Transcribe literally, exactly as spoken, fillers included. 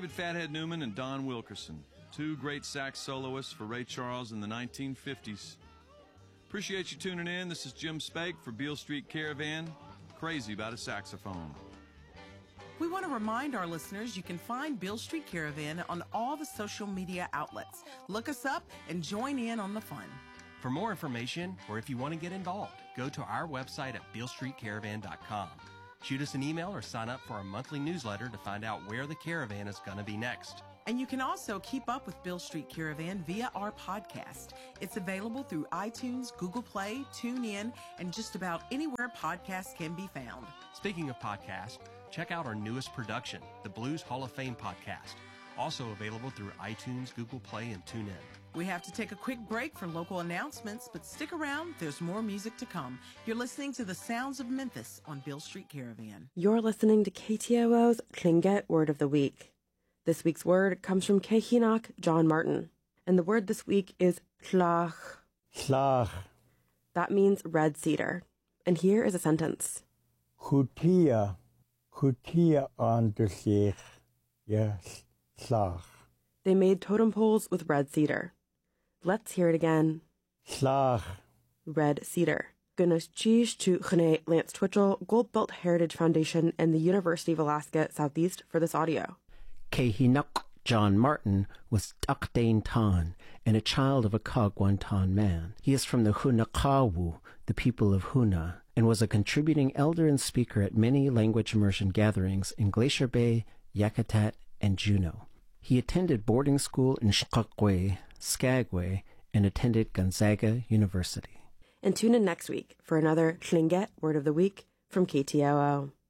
David Fathead Newman and Don Wilkerson, two great sax soloists for Ray Charles in the nineteen fifties. Appreciate you tuning in. This is Jim Spake for Beale Street Caravan, crazy about a saxophone. We want to remind our listeners you can find Beale Street Caravan on all the social media outlets. Look us up and join in on the fun. For more information, or if you want to get involved, go to our website at beale street caravan dot com. Shoot us an email or sign up for our monthly newsletter to find out where the caravan is going to be next. And you can also keep up with Beale Street Caravan via our podcast. It's available through iTunes, Google Play, TuneIn, and just about anywhere podcasts can be found. Speaking of podcasts, check out our newest production, the Blues Hall of Fame podcast, also available through iTunes, Google Play, and TuneIn. We have to take a quick break for local announcements, but stick around. There's more music to come. You're listening to the Sounds of Memphis on Beale Street Caravan. You're listening to K T O O's Tlingit Word of the Week. This week's word comes from Kehinock John Martin, and the word this week is tlach. Tlach. That means red cedar. And here is a sentence. Chutia, chutia an der sich, yes, tlach. They made totem poles with red cedar. Let's hear it again. Tlach. Red cedar. Gunas Cheese to Chene Lance Twitchell, Gold Belt Heritage Foundation, and the University of Alaska Southeast for this audio. Kehinock John Martin was Duckdane Tan and a child of a Kagwantan man. He is from the Hunakawu, the people of Huna, and was a contributing elder and speaker at many language immersion gatherings in Glacier Bay, Yakutat, and Juneau. He attended boarding school in Skagway, Skagway, and attended Gonzaga University. And tune in next week for another Tlingit Word of the Week from K T O O.